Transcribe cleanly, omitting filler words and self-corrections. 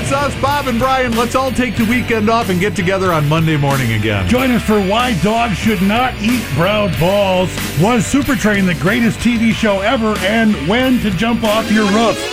It's us, Bob and Brian. Let's all take the weekend off and get together on Monday morning again. Join us for Why Dogs Should Not Eat Brown Balls. Was Supertrain the greatest TV show ever? And when to jump off your roof?